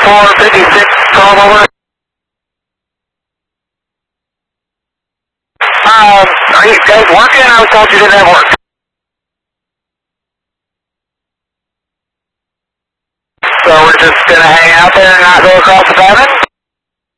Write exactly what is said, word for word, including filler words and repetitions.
four fifty-six, twelve over. Um, are you guys working? I was told you didn't have work. So we're just gonna hang out there and not go across the pattern?